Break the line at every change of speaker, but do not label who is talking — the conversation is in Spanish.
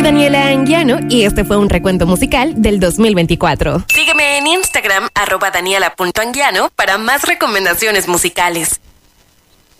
Soy Daniela Anguiano y este fue un recuento musical del 2024. Sígueme en Instagram, @daniela.anguiano, para más recomendaciones musicales.